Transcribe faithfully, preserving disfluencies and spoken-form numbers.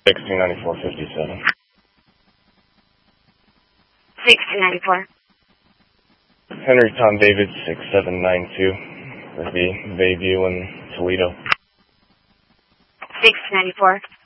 sixteen ninety-four fifty-seven. sixteen ninety-four. Henry Tom David six seven nine two. Would be Bayview and Toledo. sixteen ninety-four.